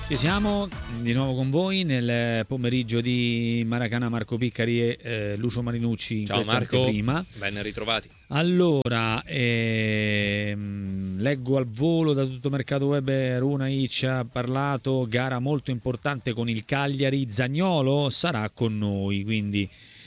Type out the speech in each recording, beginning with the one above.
Ci siamo di nuovo con voi nel pomeriggio di Maracanã. Marco Piccari e Lucio Marinucci in Ciao questa Marco, anteprima. ben ritrovati. Allora, leggo al volo da tutto Mercato Web, Runaic ha parlato, gara molto importante con il Cagliari, Zaniolo sarà con noi, quindi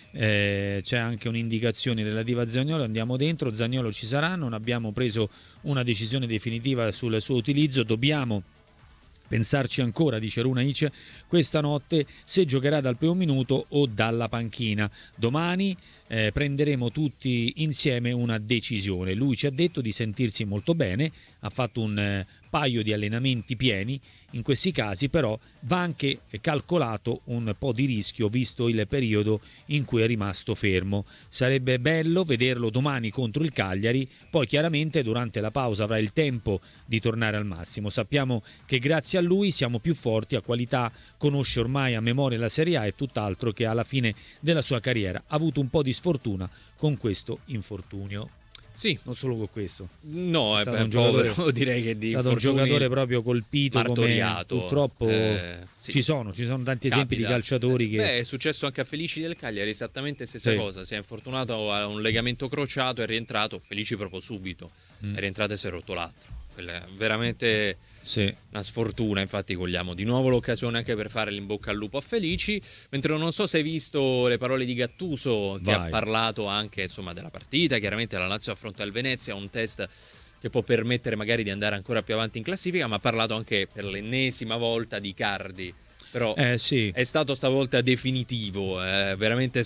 c'è anche un'indicazione relativa a Zaniolo, andiamo dentro, Zaniolo ci sarà, non abbiamo preso una decisione definitiva sul suo utilizzo, dobbiamo pensarci ancora, dice Runaic, questa notte se giocherà dal primo minuto o dalla panchina. Domani prenderemo tutti insieme una decisione. Lui ci ha detto di sentirsi molto bene, ha fatto un paio di allenamenti pieni, in questi casi però va anche calcolato un po' di rischio visto il periodo in cui è rimasto fermo. Sarebbe bello vederlo domani contro il Cagliari, poi chiaramente durante la pausa avrà il tempo di tornare al massimo. Sappiamo che grazie a lui siamo più forti, a qualità, conosce ormai a memoria la Serie A e tutt'altro che alla fine della sua carriera ha avuto un po' di sfortuna con questo infortunio. Sì, non solo con questo. No, è un giocatore, povero, direi che di è stato un giocatore proprio colpito, martoriato. Come purtroppo sì. ci sono tanti esempi di calciatori che... è successo anche a Felici del Cagliari, esattamente stessa cosa, si è infortunato a un legamento crociato, è rientrato, Felici proprio subito, è rientrato e si è rotto l'altro. Quella è veramente una sfortuna, infatti cogliamo di nuovo l'occasione anche per fare l'in bocca al lupo a Felici, mentre non so se hai visto le parole di Gattuso che ha parlato anche della partita, chiaramente la Lazio affronta il Venezia, un test che può permettere magari di andare ancora più avanti in classifica, ma ha parlato anche per l'ennesima volta di Icardi. Però è stato stavolta definitivo, veramente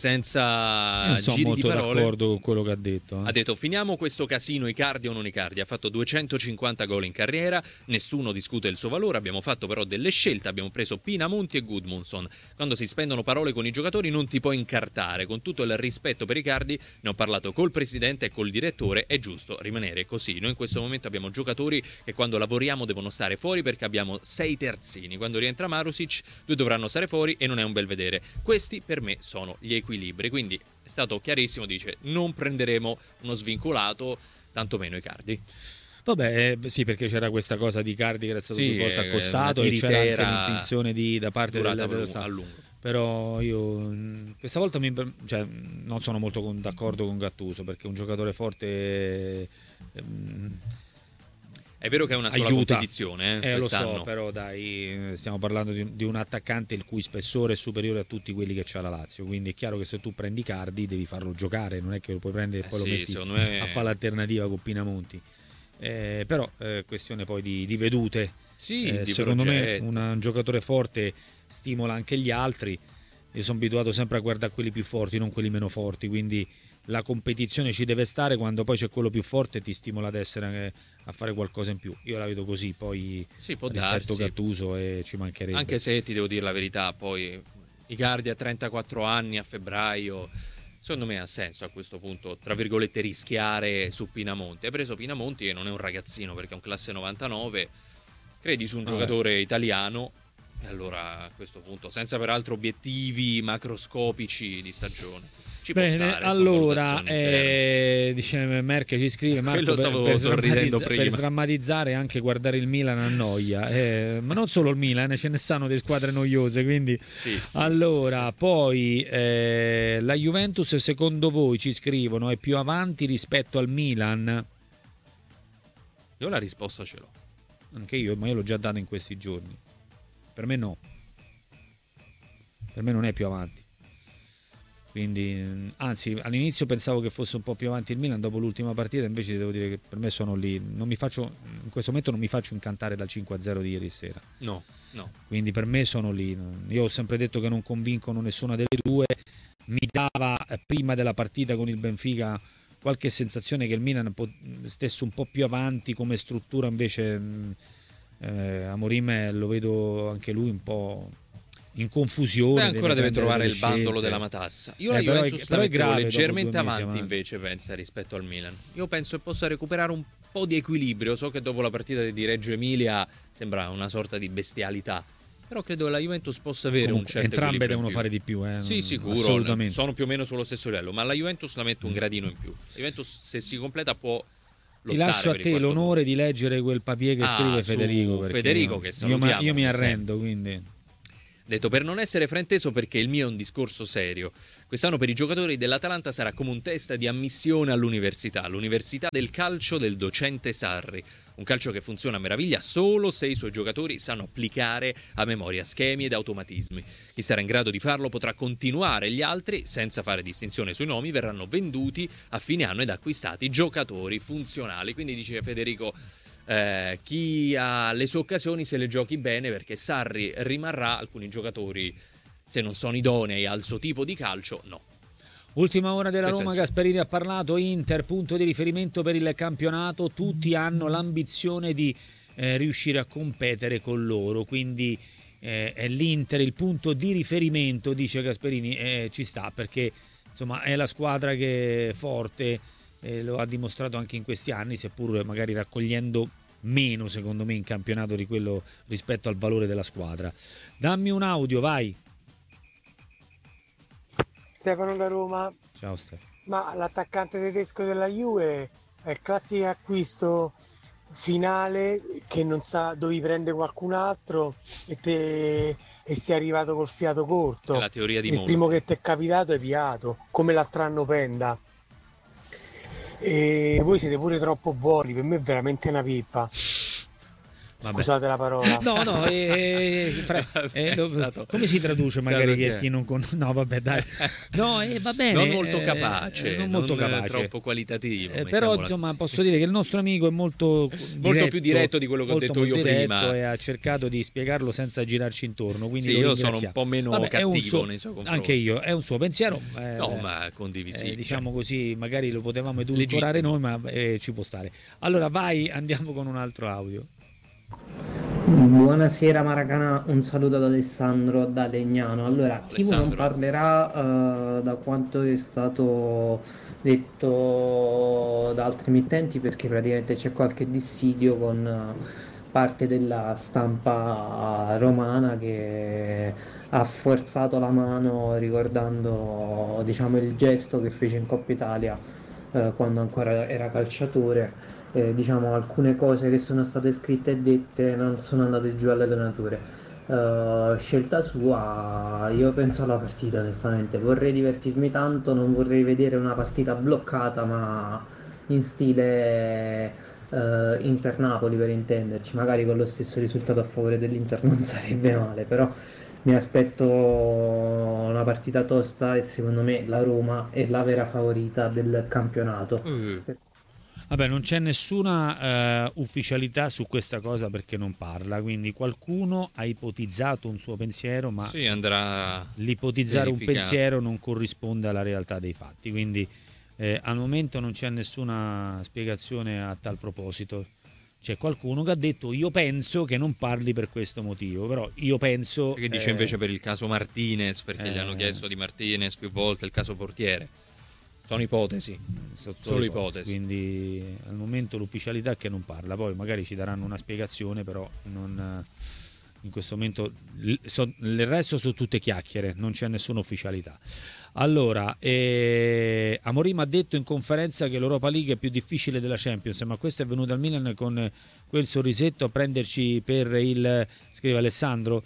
senza giri di parole. Non sono molto d'accordo con quello che ha detto. Ha detto finiamo questo casino Icardi o non Icardi, ha fatto 250 gol in carriera, nessuno discute il suo valore, abbiamo fatto però delle scelte, abbiamo preso Pinamonti e Gudmundsson. Quando si spendono parole con i giocatori non ti puoi incartare, con tutto il rispetto per Icardi ne ho parlato col presidente e col direttore, è giusto rimanere così. Noi in questo momento abbiamo giocatori che quando lavoriamo devono stare fuori perché abbiamo 6 terzini, quando rientra Marusic 2 dovranno stare fuori e non è un bel vedere. Questi per me sono gli equilibri, quindi è stato chiarissimo, dice non prenderemo uno svincolato, tantomeno Icardi. Vabbè, sì, perché c'era questa cosa di Icardi che era stato più volte accostato e c'era anche l'intenzione da parte a lungo. Però io questa volta non sono molto d'accordo con Gattuso, perché un giocatore forte è vero che è una sola competizione, lo so, però dai, stiamo parlando di un attaccante il cui spessore è superiore a tutti quelli che c'ha la Lazio, quindi è chiaro che se tu prendi Icardi devi farlo giocare, non è che lo puoi prendere e poi lo metti a fare l'alternativa con Pinamonti. Però questione poi di vedute. Secondo me un giocatore forte stimola anche gli altri. Io sono abituato sempre a guardare quelli più forti, non quelli meno forti, quindi la competizione ci deve stare, quando poi c'è quello più forte ti stimola ad essere a fare qualcosa in più. Io la vedo così, poi rispetto Gattuso e ci mancherebbe. Anche se ti devo dire la verità, poi Icardi a 34 anni a febbraio, secondo me ha senso a questo punto, tra virgolette, rischiare su Pinamonti. Hai preso Pinamonti che non è un ragazzino perché è un classe 99, credi su un giocatore italiano, e allora a questo punto, senza peraltro obiettivi macroscopici di stagione, ci può stare. Allora dice Merck, ci scrive Marco, per drammatizzare anche guardare il Milan annoia, ma non solo il Milan, ce ne stanno di squadre noiose, quindi allora poi la Juventus secondo voi, ci scrivono, è più avanti rispetto al Milan? Io la risposta ce l'ho, anche io, ma io l'ho già data in questi giorni. Per me no, per me non è più avanti, quindi anzi all'inizio pensavo che fosse un po' più avanti il Milan dopo l'ultima partita, invece devo dire che per me sono lì, in questo momento non mi faccio incantare dal 5-0 di ieri sera, no, quindi per me sono lì. Io ho sempre detto che non convincono nessuna delle due, mi dava prima della partita con il Benfica qualche sensazione che il Milan stesse un po' più avanti come struttura, invece Amorim lo vedo anche lui un po' in confusione. Ancora deve trovare il bandolo della matassa. Io la Juventus la mettevo leggermente avanti invece, pensa, rispetto al Milan. Io penso che possa recuperare un po' di equilibrio. So che dopo la partita di Reggio Emilia sembra una sorta di bestialità, però credo che la Juventus possa avere un certo entrambe devono fare di più, sì, sicuro, assolutamente. Sono più o meno sullo stesso livello, ma la Juventus la metto un gradino in più. La Juventus, se si completa, può Ti lascio a te l'onore di leggere quel papier che scrive Federico. Federico, che salutiamo. Io mi arrendo, quindi... Detto, per non essere frainteso, perché il mio è un discorso serio. Quest'anno per i giocatori dell'Atalanta sarà come un test di ammissione all'università del calcio del docente Sarri. Un calcio che funziona a meraviglia solo se i suoi giocatori sanno applicare a memoria schemi ed automatismi. Chi sarà in grado di farlo potrà continuare, gli altri, senza fare distinzione sui nomi, verranno venduti a fine anno ed acquistati giocatori funzionali. Quindi dice Federico... chi ha le sue occasioni se le giochi bene, perché Sarri rimarrà, alcuni giocatori se non sono idonei al suo tipo di calcio no. Ultima ora della Roma, Gasperini ha parlato, Inter punto di riferimento per il campionato, tutti hanno l'ambizione di riuscire a competere con loro, quindi è l'Inter il punto di riferimento, dice Gasperini, ci sta, perché insomma è la squadra che è forte. Lo ha dimostrato anche in questi anni, seppur magari raccogliendo meno secondo me in campionato di quello rispetto al valore della squadra. Dammi un audio, vai. Stefano da Roma. Ciao Stefano. Ma l'attaccante tedesco della Juve è il classico acquisto finale che non sa, dovevi prendere qualcun altro e sei arrivato col fiato corto. È la teoria di il primo che ti è capitato è piato, come l'altro anno Penda. E voi siete pure troppo buoni, per me è veramente una pippa. Scusate la parola. No, come si traduce magari che chi non conosce? No, vabbè, dai. No, va bene. Non molto capace, non molto capace. Troppo qualitativo. Però insomma posso dire che il nostro amico è molto più diretto di quello che ho detto io prima. E ha cercato di spiegarlo senza girarci intorno. Quindi sì, io sono un po' meno cattivo nei suoi confronti. Anche io, è un suo pensiero. No, ma condivisibile. Diciamo così, magari lo potevamo edulcorare noi, ma ci può stare. Allora vai, andiamo con un altro audio. Buonasera Maracana, un saluto ad Alessandro da Legnano. Allora, Kivu non parlerà da quanto è stato detto da altri emittenti, perché praticamente c'è qualche dissidio con parte della stampa romana che ha forzato la mano ricordando, diciamo, il gesto che fece in Coppa Italia quando ancora era calciatore. Diciamo, alcune cose che sono state scritte e dette non sono andate giù all'allenatore. Scelta sua, io penso alla partita onestamente, vorrei divertirmi tanto, non vorrei vedere una partita bloccata, ma in stile Inter-Napoli, per intenderci, magari con lo stesso risultato a favore dell'Inter non sarebbe male, però mi aspetto una partita tosta e secondo me la Roma è la vera favorita del campionato. Vabbè, non c'è nessuna ufficialità su questa cosa perché non parla, quindi qualcuno ha ipotizzato un suo pensiero, ma sì, andrà l'ipotizzare un pensiero non corrisponde alla realtà dei fatti, quindi al momento non c'è nessuna spiegazione a tal proposito. C'è qualcuno che ha detto io penso che non parli per questo motivo, però io penso... Che dice invece per il caso Martinez, perché gli hanno chiesto di Martinez più volte, il caso portiere. Sono ipotesi, solo ipotesi. Quindi al momento l'ufficialità è che non parla, poi magari ci daranno una spiegazione, però non, in questo momento il resto sono tutte chiacchiere, non c'è nessuna ufficialità. Allora, Amorim ha detto in conferenza che l'Europa League è più difficile della Champions, ma questo è venuto al Milan con quel sorrisetto a prenderci per il, scrive Alessandro,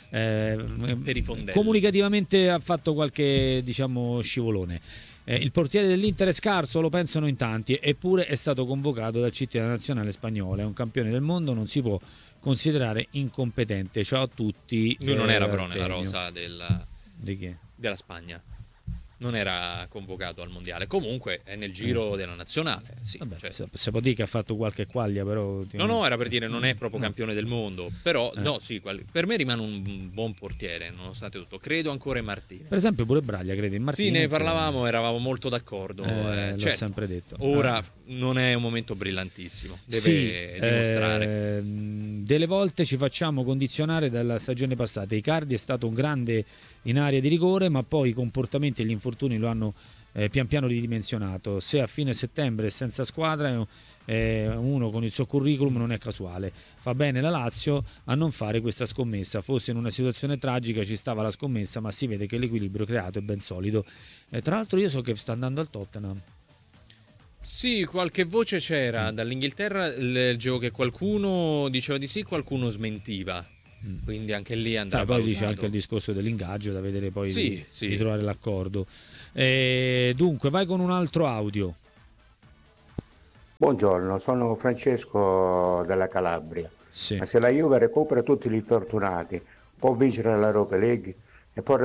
per i fondelli. Comunicativamente ha fatto qualche, diciamo, scivolone. Il portiere dell'Inter è scarso, lo pensano in tanti, eppure è stato convocato dal CT della nazionale spagnola, è un campione del mondo, non si può considerare incompetente. Ciao a tutti. Lui non era però nella rosa di chi? Della Spagna. Non era convocato al mondiale, comunque è nel giro della nazionale. Sì, vabbè, cioè. Se può dire che ha fatto qualche quaglia, però. No, era per dire non è proprio campione del mondo, però no, sì, per me rimane un buon portiere, nonostante tutto. Credo ancora in Martinez. Per esempio, pure Braglia, credi in Martinez? Sì, ne parlavamo, eravamo molto d'accordo. L'ho sempre detto. Ora non è un momento brillantissimo, deve dimostrare. Delle volte ci facciamo condizionare dalla stagione passata. Icardi è stato un grande in area di rigore, ma poi i comportamenti e gli infortuni lo hanno pian piano ridimensionato. Se a fine settembre è senza squadra, uno con il suo curriculum non è casuale. Fa bene la Lazio a non fare questa scommessa. Fosse in una situazione tragica ci stava la scommessa, ma si vede che l'equilibrio creato è ben solido. Tra l'altro io so che sta andando al Tottenham. Sì, qualche voce c'era dall'Inghilterra, leggevo che qualcuno diceva di sì, qualcuno smentiva. Quindi anche lì andrà poi valutato. dice anche il discorso dell'ingaggio, da vedere poi sì. di trovare l'accordo. Dunque, vai con un altro audio. Buongiorno, sono Francesco della Calabria. Sì. Ma se la Juve recupera tutti gli infortunati, può vincere l'Europa League e può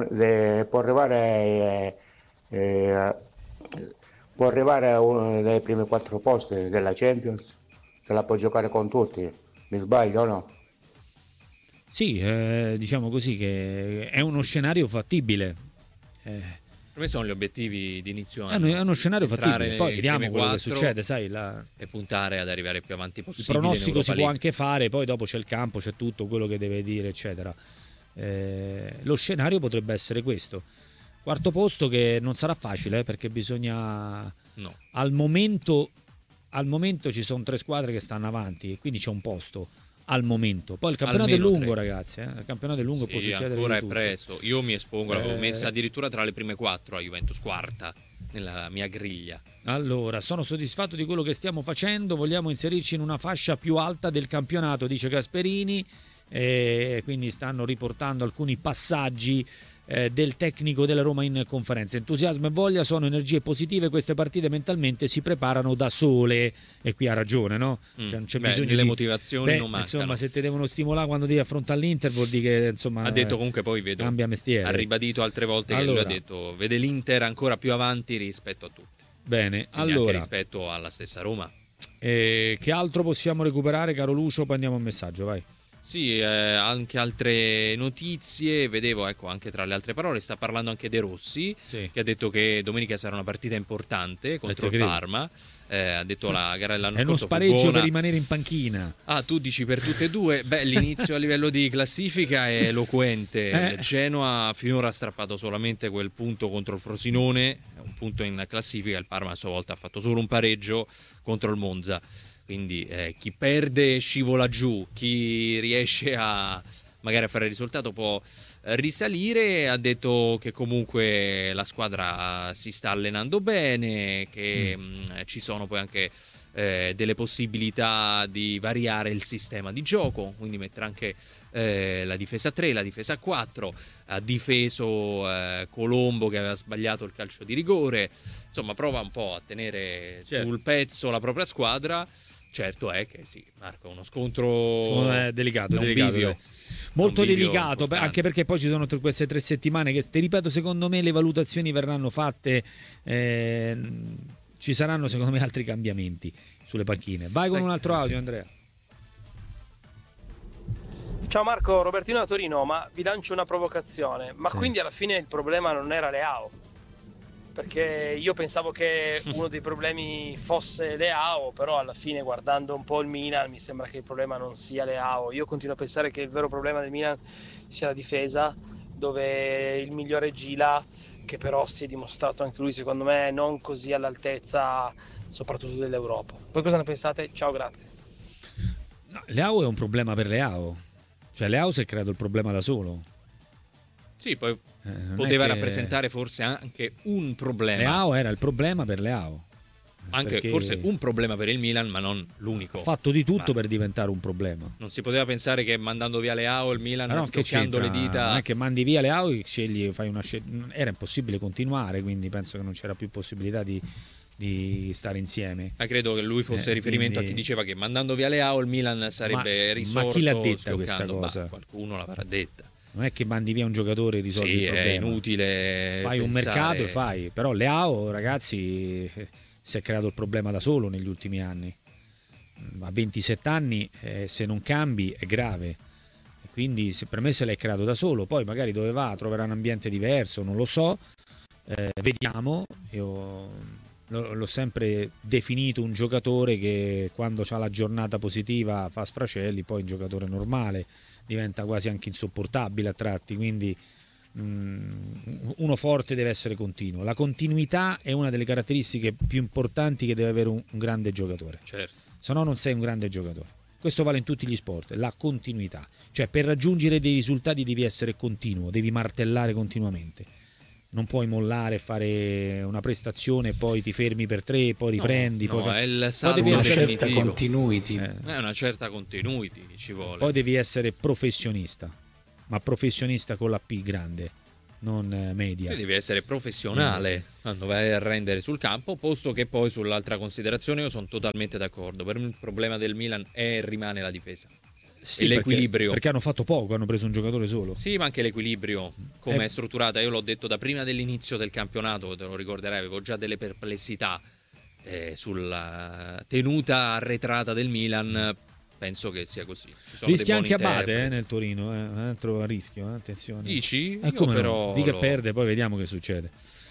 arrivare a uno dei primi 4 posti della Champions? Se la può giocare con tutti, mi sbaglio o no? Sì, diciamo così che è uno scenario fattibile. Per me sono gli obiettivi di inizio È anno. uno scenario fattibile, Entrare poi nei vediamo primi quello che 4 succede, sai, e puntare ad arrivare più avanti il possibile. pronostico si può League. anche fare, poi dopo c'è il campo, c'è tutto quello che deve dire, eccetera. Lo scenario potrebbe essere questo. Quarto posto che non sarà facile, perché bisogna... No. Al momento ci sono 3 squadre che stanno avanti, e quindi c'è un posto. Al momento, poi il campionato Almeno è lungo, 3. ragazzi. Il campionato è lungo, Sì, può succedere ancora di è tutto. presto. Io mi espongo, l'avevo messa addirittura tra le prime 4 a Juventus, quarta nella mia griglia. Allora, sono soddisfatto di quello che stiamo facendo. Vogliamo inserirci in una fascia più alta del campionato, dice Gasperini. Quindi stanno riportando alcuni passaggi del tecnico della Roma in conferenza. Entusiasmo e voglia sono energie positive, queste partite mentalmente si preparano da sole, e qui ha ragione, no? Cioè, non c'è bisogno le di motivazioni non mancano. Insomma, se ti devono stimolare quando devi affrontare l'Inter, vuol dire che insomma Ha detto comunque, poi vedo, cambia mestiere. ha ribadito altre volte che lui ha detto vede l'Inter ancora più avanti rispetto a tutti. Bene, quindi allora anche rispetto alla stessa Roma. Che altro possiamo recuperare, caro Lucio? Poi andiamo a un messaggio, vai. Sì, anche altre notizie, vedevo, ecco, anche tra le altre parole, sta parlando anche De Rossi, sì, che ha detto che domenica sarà una partita importante contro il Parma. Ha detto la gara dell'anno scorso è uno spareggio per rimanere in panchina. Ah, tu dici per tutte e due? Beh, l'inizio a livello di classifica è eloquente. Genoa finora ha strappato solamente quel punto contro il Frosinone, un punto in classifica. Il Parma a sua volta ha fatto solo un pareggio contro il Monza. Quindi chi perde scivola giù, chi riesce a magari a fare il risultato può risalire. Ha detto che comunque la squadra si sta allenando bene, che ci sono poi anche delle possibilità di variare il sistema di gioco, quindi mettere anche la difesa 3, la difesa 4. Ha difeso Colombo che aveva sbagliato il calcio di rigore. Insomma, prova un po' a tenere sul pezzo la propria squadra. Certo è che sì, Marco, uno scontro delicato, molto delicato, anche perché poi ci sono queste 3 settimane che, ti ripeto, secondo me le valutazioni verranno fatte, ci saranno secondo me altri cambiamenti sulle panchine. Vai con un altro audio, Andrea. Ciao Marco, Robertino da Torino, ma vi lancio una provocazione, ma quindi alla fine il problema non era Leao? Perché io pensavo che uno dei problemi fosse Leao, però alla fine, guardando un po' il Milan, mi sembra che il problema non sia Leao. Io continuo a pensare che il vero problema del Milan sia la difesa, dove il migliore Gila, che però si è dimostrato anche lui secondo me non così all'altezza soprattutto dell'Europa. Voi cosa ne pensate? Ciao, grazie. No, Leao è un problema per Leao, cioè Leao si è creato il problema da solo. Sì, poi poteva rappresentare forse anche un problema. Leao era il problema per Leao. Anche forse un problema per il Milan, ma non l'unico. Ha fatto di tutto per diventare un problema. Non si poteva pensare che mandando via Leao il Milan, scocciando le dita... Non è che mandi via Leao e fai una era impossibile continuare, quindi penso che non c'era più possibilità di stare insieme. Ma credo che lui fosse riferimento a chi diceva che mandando via Leao il Milan sarebbe risorto. Ma chi l'ha detta questa cosa? Qualcuno l'avrà detta. Non è che mandi via un giocatore e risolvi il problema. È inutile. Fai un mercato e fai. Però Leao, ragazzi, si è creato il problema da solo negli ultimi anni. A 27 anni, se non cambi, è grave. Quindi per me se l'è creato da solo. Poi magari dove va troverà un ambiente diverso, non lo so. Vediamo. Io l'ho sempre definito un giocatore che quando ha la giornata positiva fa sfracelli, poi un giocatore normale diventa quasi anche insopportabile a tratti, quindi uno forte deve essere continuo. La continuità è una delle caratteristiche più importanti che deve avere un grande giocatore. Certo. Se no non sei un grande giocatore. Questo vale in tutti gli sport, la continuità. Cioè per raggiungere dei risultati devi essere continuo, devi martellare continuamente. non puoi mollare, fare una prestazione e poi ti fermi per 3, poi riprendi. No, poi è il poi salto devi essere definitivo. Continuity. È una certa continuity ci vuole. Poi devi essere professionista, ma professionista con la P grande, non media. Tu devi essere professionale quando vai a rendere sul campo, posto che poi sull'altra considerazione io sono totalmente d'accordo. Per me il problema del Milan è e rimane la difesa. Sì, e l'equilibrio. Perché hanno fatto poco, hanno preso un giocatore solo. Sì, ma anche l'equilibrio, come è strutturata. Io l'ho detto da prima dell'inizio del campionato, te lo ricorderai, avevo già delle perplessità sulla tenuta arretrata del Milan. Penso che sia così. Rischia anche Abate nel Torino, un altro rischio, attenzione. Dici? Come però no? Di che perde, poi vediamo che succede.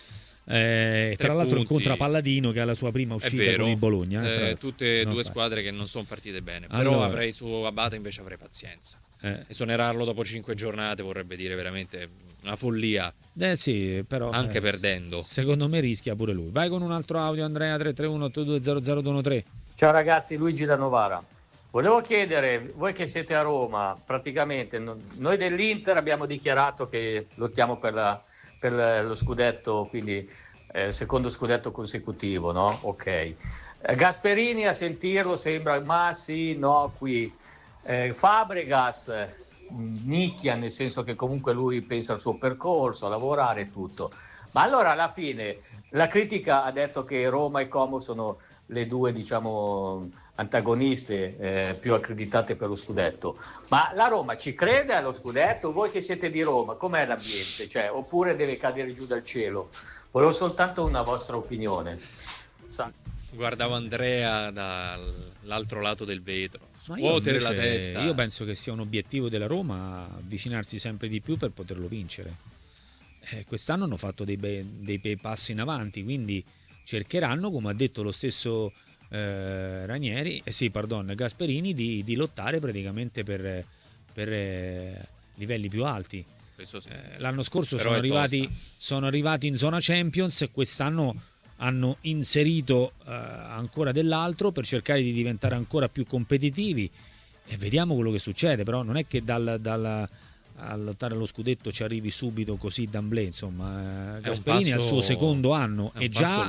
Tra l'altro incontra Palladino che ha la sua prima uscita con il Bologna. Tutte e due squadre che non sono partite bene. Però avrei su Abate invece avrei pazienza. Esonerarlo dopo 5 giornate vorrebbe dire veramente una follia. Sì, però anche perdendo. Secondo me rischia pure lui. Vai con un altro audio, Andrea 331-8200-213. Ciao ragazzi, Luigi da Novara. Volevo chiedere, voi che siete a Roma, praticamente noi dell'Inter abbiamo dichiarato che lottiamo per lo scudetto, quindi secondo scudetto consecutivo, no? Ok. Gasperini a sentirlo sembra, ma sì, no, qui. Fabregas nicchia, nel senso che comunque lui pensa al suo percorso, a lavorare e tutto. Ma allora alla fine la critica ha detto che Roma e Como sono le due, diciamo, antagoniste più accreditate per lo scudetto, ma la Roma ci crede allo scudetto? Voi che siete di Roma, com'è l'ambiente? Cioè, oppure deve cadere giù dal cielo? Volevo soltanto una vostra opinione. Guardavo Andrea dall'altro lato del vetro, scuotere la testa. Io penso che sia un obiettivo della Roma avvicinarsi sempre di più per poterlo vincere. Quest'anno hanno fatto dei bei passi in avanti, quindi cercheranno, come ha detto lo stesso Gasperini, di lottare praticamente per livelli più alti. Sì. L'anno scorso sono arrivati in zona Champions e quest'anno hanno inserito ancora dell'altro per cercare di diventare ancora più competitivi e vediamo quello che succede. Però non è che a lottare allo scudetto ci arrivi subito così d'amblè, insomma. Gasperini al suo secondo anno e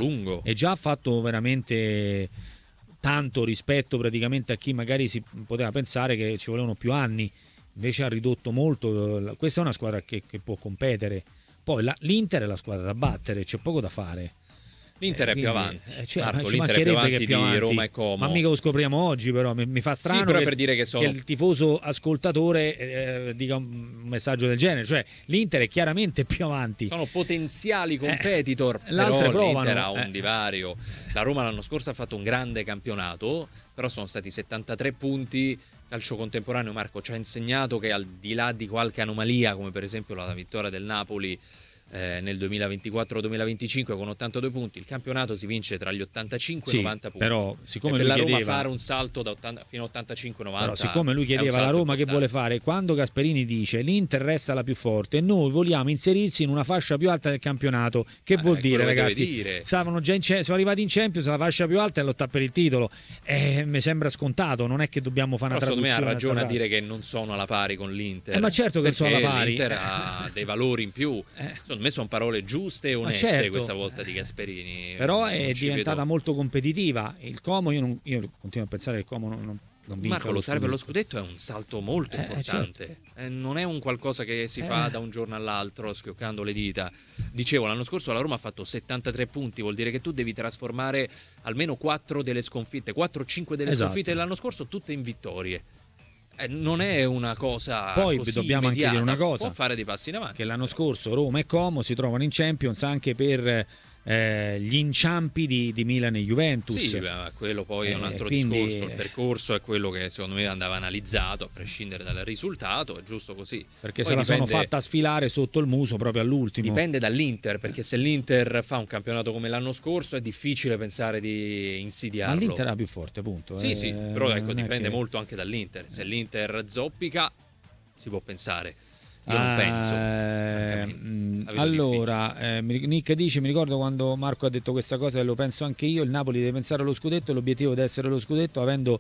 già ha fatto veramente tanto rispetto praticamente a chi magari si poteva pensare che ci volevano più anni, invece ha ridotto molto. Questa è una squadra che può competere, poi l'Inter è la squadra da battere, c'è poco da fare. L'Inter è più avanti, Marco, l'Inter è più avanti di Roma e Como. Ma mica lo scopriamo oggi, però mi fa strano però per dire che il tifoso ascoltatore dica un messaggio del genere. Cioè l'Inter è chiaramente più avanti. Sono potenziali competitor, l'altre però provano. L'Inter ha un divario. La Roma l'anno scorso ha fatto un grande campionato, però sono stati 73 punti. Calcio contemporaneo, Marco, ci ha insegnato che al di là di qualche anomalia, come per esempio la vittoria del Napoli nel 2024-2025 con 82 punti, il campionato si vince tra gli 85 e i 90 punti. Però siccome per lui la Roma chiedeva fare un salto fino a 85-90, però siccome lui chiedeva alla Roma importante. Che vuole fare, quando Gasperini dice l'Inter resta la più forte e noi vogliamo inserirsi in una fascia più alta del campionato, che vuol dire, ragazzi? Sono arrivati in Champions, la fascia più alta è lottare per il titolo, mi sembra scontato, non è che dobbiamo fare una traduzione. Secondo me ha ragione a dire che non sono alla pari con l'Inter, ma certo che sono alla pari. L'Inter ha dei valori in più. Secondo me sono parole giuste e oneste questa volta di Gasperini. Però è diventata molto competitiva. Il Como, io continuo a pensare che il Como non vinca. Marco, lottare per lo scudetto è un salto molto importante. Certo. Non è un qualcosa che si fa da un giorno all'altro schioccando le dita. Dicevo, l'anno scorso la Roma ha fatto 73 punti, vuol dire che tu devi trasformare almeno 4 delle sconfitte, 4-5 delle sconfitte dell'anno scorso tutte in vittorie. Non è una cosa poi così dobbiamo immediata. Anche dire una cosa, può fare dei passi in avanti, che l'anno scorso Roma e Como si trovano in Champions anche per gli inciampi di Milan e Juventus. Sì, quello poi è un altro discorso. Il percorso è quello che secondo me andava analizzato a prescindere dal risultato, è giusto così, perché poi se la sono fatta sfilare sotto il muso proprio all'ultimo. Dipende dall'Inter, perché se l'Inter fa un campionato come l'anno scorso è difficile pensare di insidiarlo. Ma l'Inter è la più forte, appunto. Sì, però ecco, dipende molto anche dall'Inter. Se l'Inter zoppica si può pensare. Io non penso. Allora, Nick dice: mi ricordo quando Marco ha detto questa cosa e lo penso anche io. Il Napoli deve pensare allo scudetto e l'obiettivo deve essere lo scudetto, avendo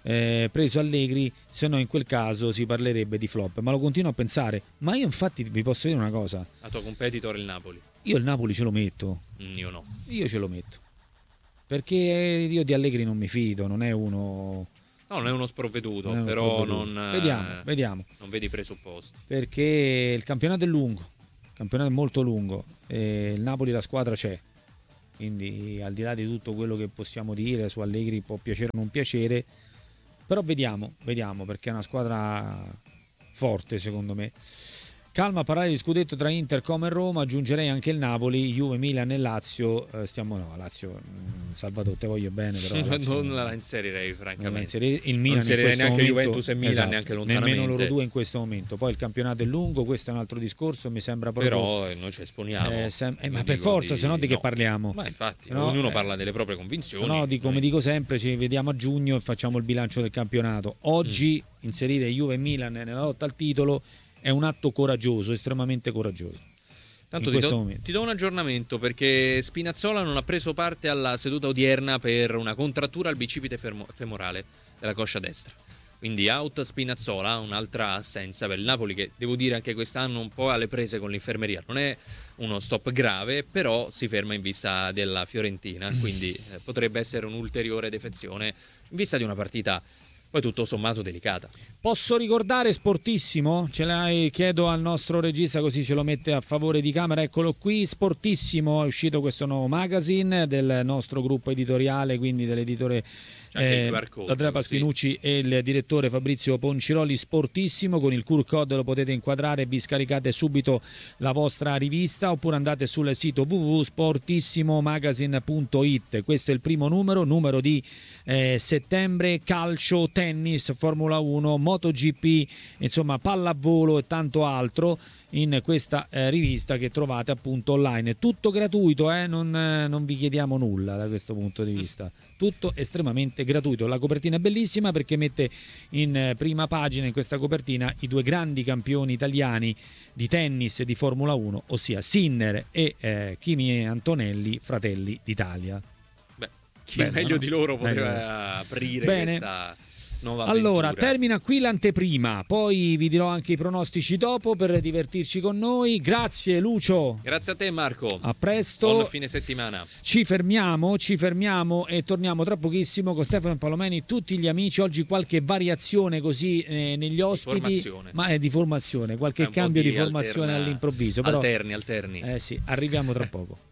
preso Allegri, se no in quel caso si parlerebbe di flop, ma lo continuo a pensare. Ma io infatti vi posso dire una cosa: la tua competitor è il Napoli. Io il Napoli ce lo metto. Io no. Io ce lo metto, perché io di Allegri non mi fido, non è uno... No, non è uno sprovveduto, però non... Vediamo. Non vedi presupposti. Perché il campionato è lungo, il campionato è molto lungo, e il Napoli la squadra c'è. Quindi al di là di tutto quello che possiamo dire su Allegri, può piacere o non piacere, però vediamo, perché è una squadra forte secondo me. Calma a parlare di scudetto tra Inter, Como e Roma, aggiungerei anche il Napoli, Juve, Milan e Lazio. Lazio, Salvatore, te voglio bene, però Lazio, non la inserirei francamente. Il Milan non inserirei neanche momento, Juventus e Milan, neanche lontanamente. Nemmeno loro due in questo momento. Poi il campionato è lungo, questo è un altro discorso, mi sembra proprio... Però noi ci esponiamo. Ma per forza, se no di che parliamo? Ma infatti, ognuno parla delle proprie convinzioni. Se no, come dico sempre, ci vediamo a giugno e facciamo il bilancio del campionato. Oggi inserire Juve e Milan nella lotta al titolo è un atto coraggioso, estremamente coraggioso. Tanto ti do un aggiornamento, perché Spinazzola non ha preso parte alla seduta odierna per una contrattura al bicipite femorale della coscia destra. Quindi out Spinazzola, un'altra assenza per il Napoli, che devo dire anche quest'anno un po' alle prese con l'infermeria. Non è uno stop grave, però si ferma in vista della Fiorentina, quindi potrebbe essere un'ulteriore defezione in vista di una partita poi tutto sommato delicata. Posso ricordare Sportissimo? Chiedo al nostro regista, così ce lo mette a favore di camera. Eccolo qui, Sportissimo, è uscito questo nuovo magazine del nostro gruppo editoriale, quindi dell'editore Andrea Pasquinucci e il direttore Fabrizio Ponciroli. Sportissimo, con il QR code lo potete inquadrare e vi scaricate subito la vostra rivista, oppure andate sul sito www.sportissimomagazine.it. Questo è il primo numero di settembre. Calcio, tennis, Formula 1, MotoGP, insomma pallavolo e tanto altro in questa rivista che trovate appunto online. Tutto gratuito, non vi chiediamo nulla da questo punto di vista, tutto estremamente gratuito. La copertina è bellissima perché mette in prima pagina, in questa copertina, i due grandi campioni italiani di tennis e di Formula 1, ossia Sinner e Kimi Antonelli, fratelli d'Italia. Chi meglio di loro poteva aprire questa nuova avventura. Allora, termina qui l'anteprima, poi vi dirò anche i pronostici dopo per divertirci con noi. Grazie Lucio. Grazie a te Marco. A presto. Buon fine settimana. Ci fermiamo e torniamo tra pochissimo con Stefano Palomeni, tutti gli amici. Oggi qualche variazione così negli ospiti, ma è di formazione, qualche cambio di formazione all'improvviso. Però, alterni. sì, arriviamo tra poco.